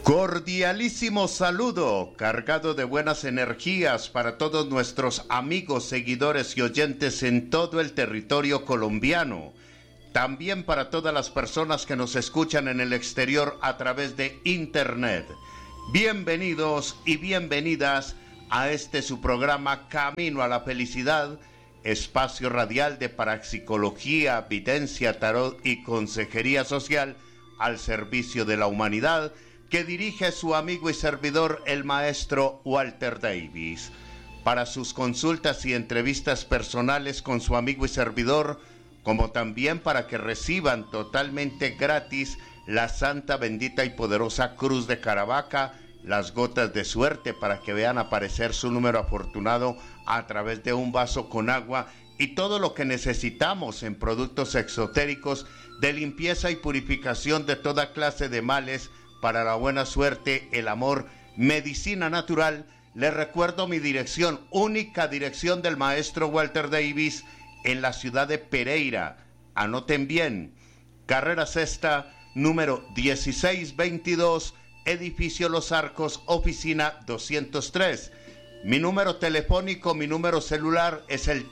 Cordialísimo saludo, cargado de buenas energías para todos nuestros amigos, seguidores y oyentes en todo el territorio colombiano. También para todas las personas que nos escuchan en el exterior a través de Internet. Bienvenidos y bienvenidas a este su programa Camino a la Felicidad, espacio radial de parapsicología, videncia, tarot y consejería social al servicio de la humanidad, que dirige su amigo y servidor, el maestro Walter Davis. Para sus consultas y entrevistas personales con su amigo y servidor, como también para que reciban totalmente gratis la santa, bendita y poderosa cruz de Caravaca, las gotas de suerte para que vean aparecer su número afortunado a través de un vaso con agua y todo lo que necesitamos en productos exotéricos de limpieza y purificación de toda clase de males para la buena suerte, el amor, medicina natural. Les recuerdo mi dirección, única dirección del maestro Walter Davis en la ciudad de Pereira. Anoten bien, carrera sexta, número 1622, edificio Los Arcos, oficina 203. Mi número telefónico, mi número celular es el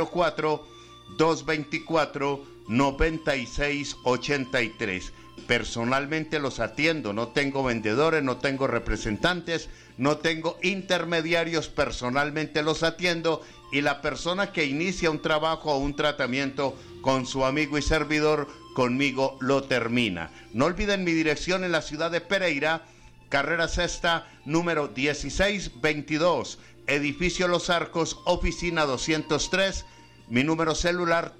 304-224-9683. Personalmente los atiendo, no tengo vendedores, no tengo representantes, no tengo intermediarios, personalmente los atiendo, y la persona que inicia un trabajo o un tratamiento con su amigo y servidor, conmigo lo termina. No olviden mi dirección en la ciudad de Pereira, carrera sexta, número 1622, edificio Los Arcos, oficina 203. Mi número celular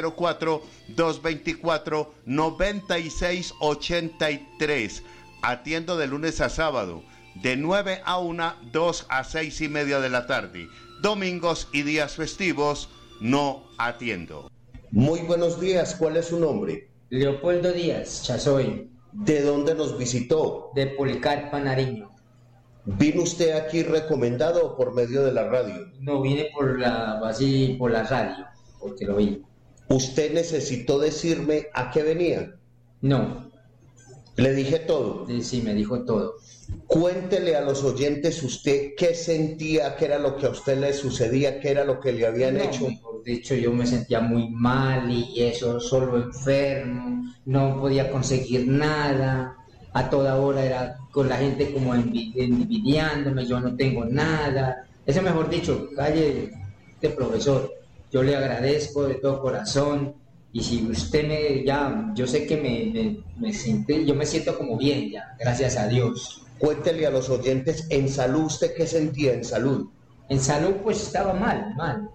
304-224-9683. Atiendo de lunes a sábado, de 9 a 1, 2 a 6 y media de la tarde. Domingos y días festivos no atiendo. Muy buenos días, ¿cuál es su nombre? Leopoldo Díaz Chazoy. ¿De dónde nos visitó? De Policarpa, Nariño. ¿Vino usted aquí recomendado o por medio de la radio? No, vine por la radio, porque lo vi. ¿Usted necesitó decirme a qué venía? No. ¿Le dije todo? Sí, me dijo todo. Cuéntele a los oyentes usted qué sentía, qué era lo que a usted le sucedía, qué era lo que le habían hecho. Mejor dicho, yo me sentía muy mal y eso, solo enfermo, no podía conseguir nada. A toda hora era con la gente como envidiándome, yo no tengo nada. Eso, mejor dicho, calle de profesor, yo le agradezco de todo corazón, y si usted yo sé que yo me siento como bien ya, gracias a Dios. Cuéntele a los oyentes, en salud, ¿usted qué sentía en salud? En salud pues estaba mal,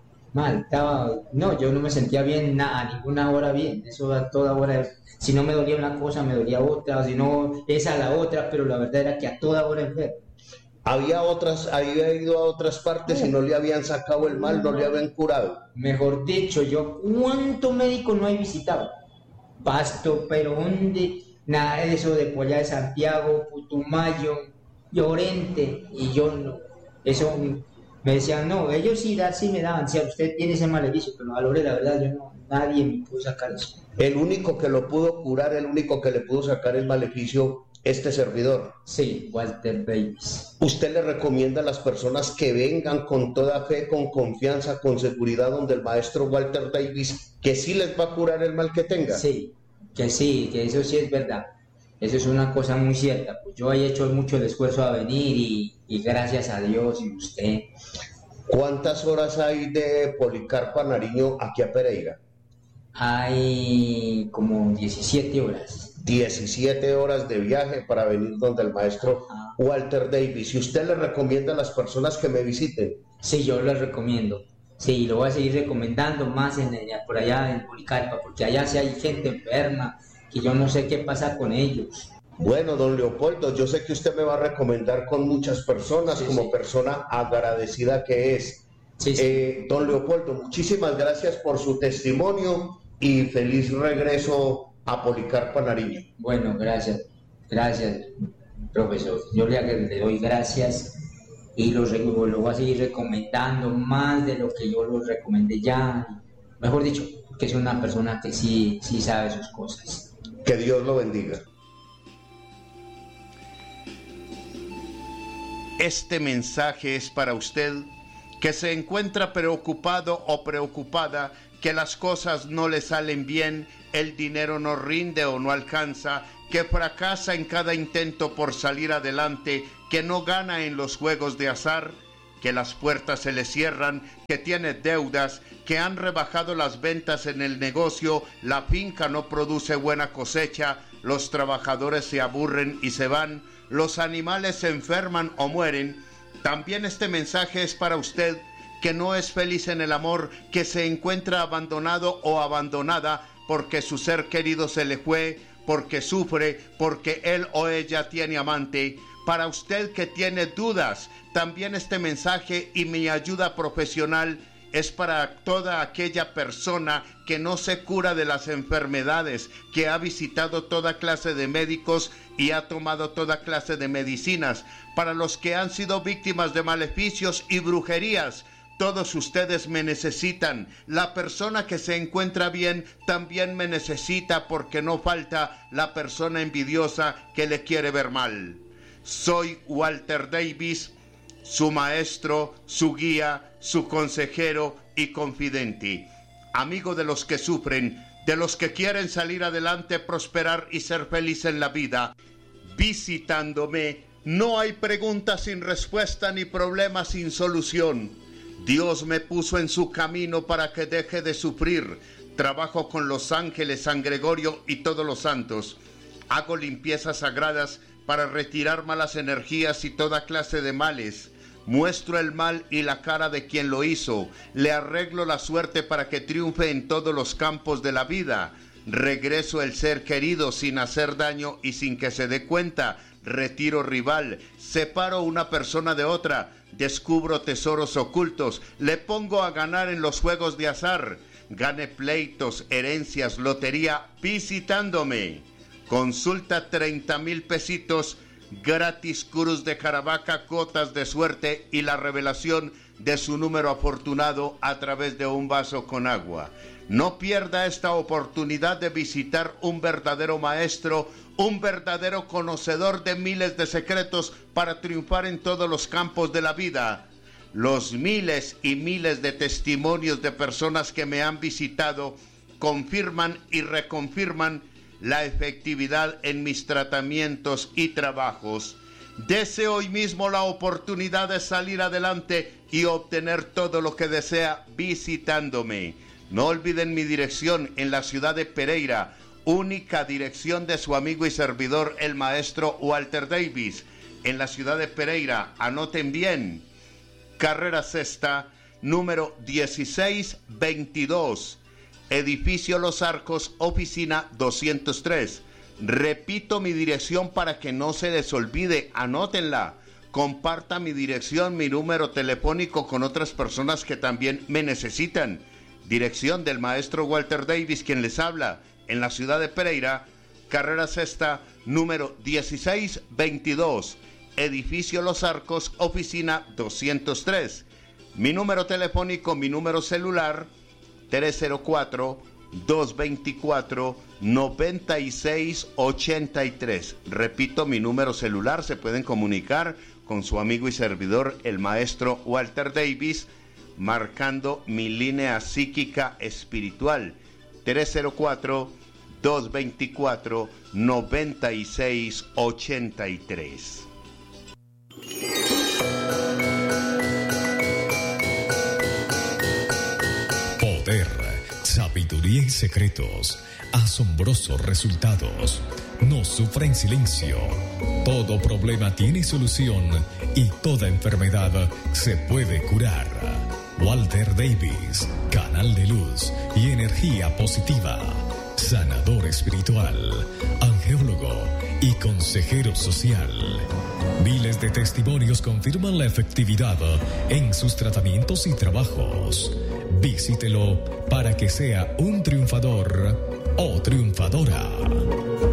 yo no me sentía bien a ninguna hora bien, eso a toda hora, si no me dolía una cosa me dolía otra, o si no esa la otra, pero la verdad era que a toda hora enfermo. Había ido a otras partes y no le habían sacado el mal, no le habían curado. Mejor dicho, yo ¿cuánto médico no he visitado? Pasto, pero ¿dónde? Nada de eso de Polla de Santiago, Putumayo, Llorente, y yo no, eso me decían, no, ellos sí me daban, si usted tiene ese maleficio, pero valore, la verdad, yo no, nadie me pudo sacar eso. El único que lo pudo curar, el único que le pudo sacar el maleficio, este servidor. Sí, Walter Davis. ¿Usted le recomienda a las personas que vengan con toda fe, con confianza, con seguridad, donde el maestro Walter Davis, que sí les va a curar el mal que tenga? Sí, que eso sí es verdad. Eso es una cosa muy cierta. Pues yo he hecho mucho el esfuerzo a venir y gracias a Dios y usted. ¿Cuántas horas hay de Policarpa a Nariño aquí a Pereira? Hay como 17 horas. 17 horas de viaje para venir donde el maestro Walter Davis. ¿Y usted le recomienda a las personas que me visiten? Sí, yo les recomiendo. Sí, lo voy a seguir recomendando más por allá en Policarpa, porque allá sí hay gente enferma, que yo no sé qué pasa con ellos. Bueno, don Leopoldo, yo sé que usted me va a recomendar con muchas personas, persona agradecida que es. Sí. Don Leopoldo, muchísimas gracias por su testimonio y feliz regreso a Policarpa, Nariño. Bueno, gracias, profesor. Yo le doy gracias y lo voy a seguir recomendando más de lo que yo lo recomendé ya. Mejor dicho, que es una persona que sí sabe sus cosas. Que Dios lo bendiga. Este mensaje es para usted que se encuentra preocupado o preocupada, que las cosas no le salen bien, el dinero no rinde o no alcanza, que fracasa en cada intento por salir adelante, que no gana en los juegos de azar, que las puertas se le cierran, que tiene deudas, que han rebajado las ventas en el negocio, la finca no produce buena cosecha, los trabajadores se aburren y se van, los animales se enferman o mueren. También este mensaje es para usted que no es feliz en el amor, que se encuentra abandonado o abandonada porque su ser querido se le fue, porque sufre, porque él o ella tiene amante. Para usted que tiene dudas, también este mensaje y mi ayuda profesional es para toda aquella persona que no se cura de las enfermedades, que ha visitado toda clase de médicos y ha tomado toda clase de medicinas, para los que han sido víctimas de maleficios y brujerías. Todos ustedes me necesitan. La persona que se encuentra bien también me necesita, porque no falta la persona envidiosa que le quiere ver mal. Soy Walter Davis, su maestro, su guía, su consejero y confidente. Amigo de los que sufren, de los que quieren salir adelante, prosperar y ser feliz en la vida. Visitándome, no hay preguntas sin respuesta ni problemas sin solución. Dios me puso en su camino para que deje de sufrir. Trabajo con los ángeles, San Gregorio y todos los santos. Hago limpiezas sagradas para retirar malas energías y toda clase de males. Muestro el mal y la cara de quien lo hizo. Le arreglo la suerte para que triunfe en todos los campos de la vida. Regreso el ser querido sin hacer daño y sin que se dé cuenta. Retiro rival. Separo una persona de otra. Descubro tesoros ocultos. Le pongo a ganar en los juegos de azar. Gane pleitos, herencias, lotería, visitándome. Consulta 30,000 pesitos. Gratis, cruz de Caravaca, gotas de suerte y la revelación de su número afortunado a través de un vaso con agua. No pierda esta oportunidad de visitar un verdadero maestro, un verdadero conocedor de miles de secretos para triunfar en todos los campos de la vida. Los miles y miles de testimonios de personas que me han visitado confirman y reconfirman la efectividad en mis tratamientos y trabajos. Dese hoy mismo la oportunidad de salir adelante y obtener todo lo que desea visitándome. No olviden mi dirección en la ciudad de Pereira, única dirección de su amigo y servidor, el maestro Walter Davis. En la ciudad de Pereira, anoten bien, carrera sexta, número 1622. Edificio Los Arcos, oficina 203. Repito mi dirección para que no se les olvide, anótenla. Comparta mi dirección, mi número telefónico con otras personas que también me necesitan. Dirección del maestro Walter Davis, quien les habla, en la ciudad de Pereira, carrera sexta, número 1622. Edificio Los Arcos, oficina 203. Mi número telefónico, mi número celular, 304-224-9683. Repito, mi número celular. Se pueden comunicar con su amigo y servidor, el maestro Walter Davis, marcando mi línea psíquica espiritual, 304-224-9683. Sabiduría y secretos, asombrosos resultados. No sufra en silencio. Todo problema tiene solución y toda enfermedad se puede curar. Walter Davis, canal de luz y energía positiva, sanador espiritual, angeólogo y consejero social. Miles de testimonios confirman la efectividad en sus tratamientos y trabajos. Visítelo para que sea un triunfador o triunfadora.